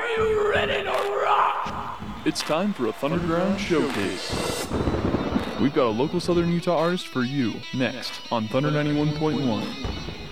you ready to rock? It's time for a Thunderground Showcase. We've got a local Southern Utah artist for you next on Thunder 91.1.